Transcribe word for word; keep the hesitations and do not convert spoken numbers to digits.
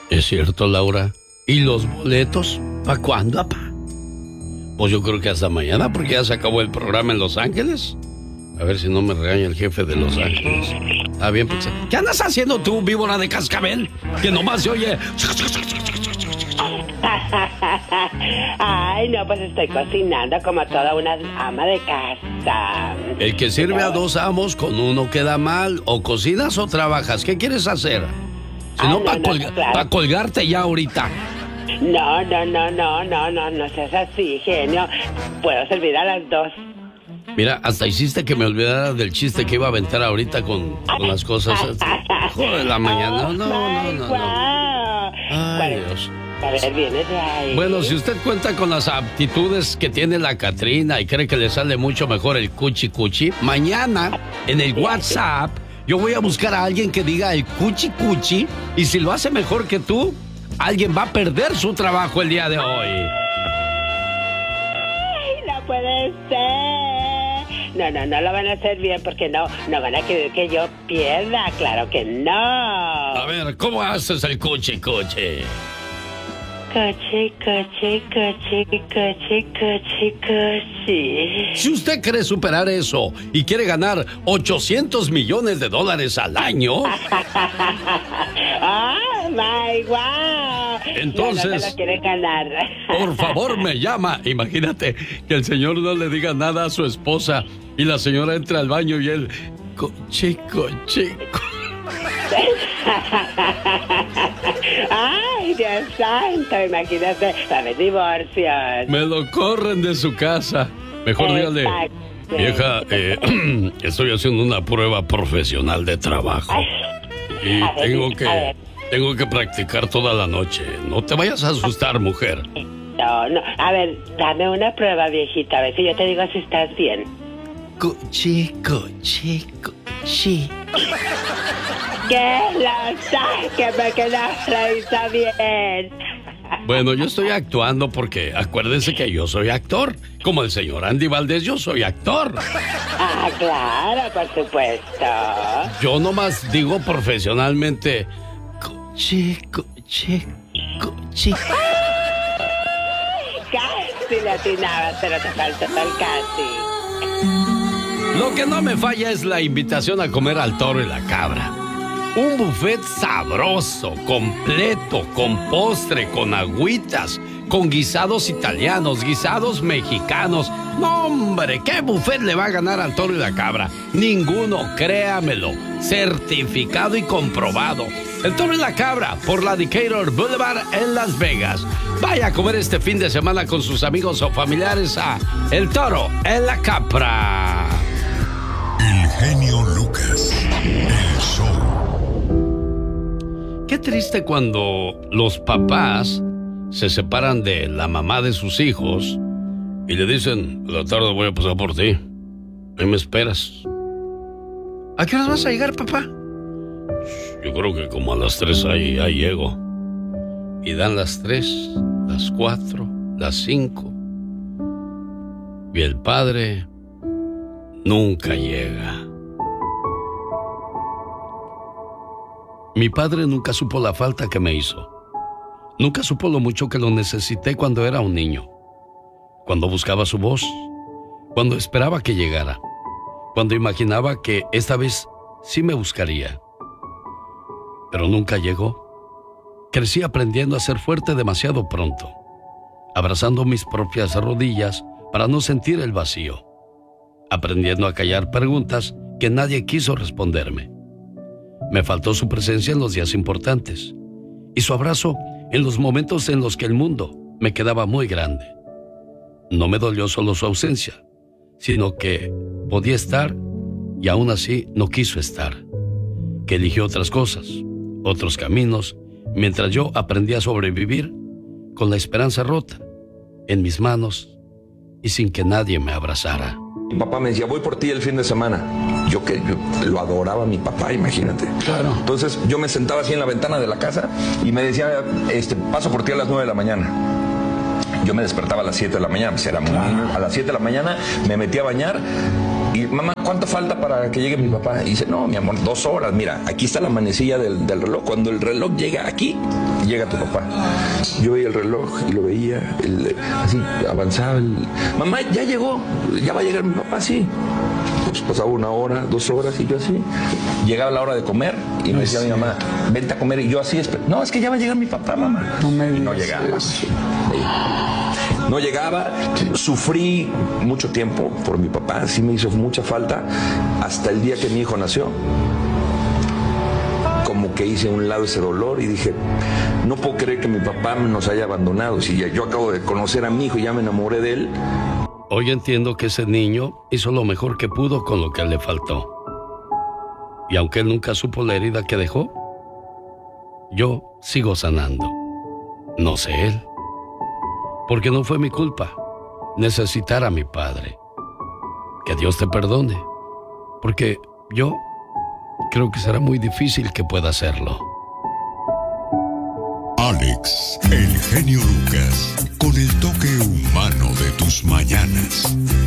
Es cierto, Laura. ¿Y los boletos? ¿Para cuándo, papá? Pues yo creo que hasta mañana, porque ya se acabó el programa en Los Ángeles. A ver si no me regaña el jefe de Los Ángeles. Ah, bien, pues, ¿qué andas haciendo tú, víbora de cascabel? Que nomás se oye... Ay, no, pues estoy cocinando como toda una ama de casa. El que sirve a dos amos, con uno queda mal. O cocinas o trabajas. ¿Qué quieres hacer? Si Ay, no, no, para no, colga claro. pa colgarte ya ahorita. No, no, no, no, no, no, no seas así, genio. Puedo servir a las dos. Mira, hasta hiciste que me olvidara del chiste que iba a aventar ahorita con, con las cosas. Joder, la mañana. No, no, no, no, no. Ay, Dios. A ver, viene de ahí. Bueno, si usted cuenta con las aptitudes que tiene la Catrina y cree que le sale mucho mejor el cuchi cuchi, mañana en el WhatsApp yo voy a buscar a alguien que diga el cuchi cuchi, y si lo hace mejor que tú, alguien va a perder su trabajo el día de hoy. Ay, no puede ser. No, no, no lo van a hacer bien porque no, no van a querer que yo pierda, claro que no. A ver, ¿cómo haces el cuchi cuchi? Cuchi, cuchi, cuchi, cuchi, cuchi, cuchi. Si usted quiere superar eso y quiere ganar ochocientos millones de dólares al año... ¡Oh, my wow! Entonces, no, no se lo quiere ganar. Por favor, me llama. Imagínate que el señor no le diga nada a su esposa y la señora entra al baño y él... Chico, chico. Ay, Dios santo, imagínate, a ver, divorcios. Me lo corren de su casa. Mejor dígale, vieja, eh, estoy haciendo una prueba profesional de trabajo. Y a ver, tengo a que, ver. tengo que practicar toda la noche. No te vayas a asustar, mujer. No, no, a ver, dame una prueba, viejita, a ver si yo te digo si estás bien. Chico, chico, chico. Que lo saque porque no lo hizo bien. Bueno, yo estoy actuando porque acuérdense que yo soy actor. Como el señor Andy Valdés, yo soy actor. Ah, claro, por supuesto. Yo nomás digo profesionalmente... Chico, chico, chico. Casi le atinabas, pero te faltó el casi. Lo que no me falla es la invitación a comer al toro y la cabra. Un buffet sabroso, completo, con postre, con agüitas, con guisados italianos, guisados mexicanos. No, hombre, ¿qué buffet le va a ganar al toro y la cabra? Ninguno, créamelo. Certificado y comprobado. El toro y la cabra, por la Decatur Boulevard en Las Vegas. Vaya a comer este fin de semana con sus amigos o familiares a El Toro en la Capra. El genio Lucas, el show. Qué triste cuando los papás se separan de la mamá de sus hijos y le dicen, a la tarde voy a pasar por ti. Ahí me esperas. ¿A qué horas vas a llegar, papá? Yo creo que como a las tres ahí, ahí llego. Y dan las tres, las cuatro, las cinco. Y el padre nunca llega. Mi padre nunca supo la falta que me hizo. Nunca supo lo mucho que lo necesité cuando era un niño. Cuando buscaba su voz. Cuando esperaba que llegara. Cuando imaginaba que esta vez sí me buscaría. Pero nunca llegó. Crecí aprendiendo a ser fuerte demasiado pronto. Abrazando mis propias rodillas para no sentir el vacío. Aprendiendo a callar preguntas que nadie quiso responderme. Me faltó su presencia en los días importantes y su abrazo en los momentos en los que el mundo me quedaba muy grande. No me dolió solo su ausencia, sino que podía estar y aún así no quiso estar. Que eligió otras cosas, otros caminos, mientras yo aprendía a sobrevivir con la esperanza rota en mis manos y sin que nadie me abrazara. Mi papá me decía, voy por ti el fin de semana. Yo que yo lo adoraba a mi papá, imagínate. Claro. Entonces yo me sentaba así en la ventana de la casa y me decía, este, paso por ti a las nueve de la mañana. Yo me despertaba a las siete de la mañana, pues era muy niño. A las siete de la mañana me metí a bañar Y mamá, ¿cuánto falta para que llegue mi papá? Y dice, no, mi amor, dos horas. Mira, aquí está la manecilla del, del reloj. Cuando el reloj llega aquí, llega tu papá. Yo veía el reloj y lo veía, el, así avanzaba. El, mamá, ya llegó, ya va a llegar mi papá, sí. Pues pasaba una hora, dos horas y yo así. Llegaba la hora de comer y me decía mi mamá, vente a comer. Y yo así, no, es que ya va a llegar mi papá, mamá. No me y no llegaba. No llegaba, sufrí mucho tiempo por mi papá, sí me hizo mucha falta, hasta el día que mi hijo nació. Como que hice a un lado ese dolor y dije, no puedo creer que mi papá nos haya abandonado. Si yo acabo de conocer a mi hijo y ya me enamoré de él. Hoy entiendo que ese niño hizo lo mejor que pudo con lo que le faltó. Y aunque él nunca supo la herida que dejó, yo sigo sanando. No sé él. Porque no fue mi culpa necesitar a mi padre. Que Dios te perdone. Porque yo creo que será muy difícil que pueda hacerlo. Alex, el genio Lucas, con el toque humano de tus mañanas.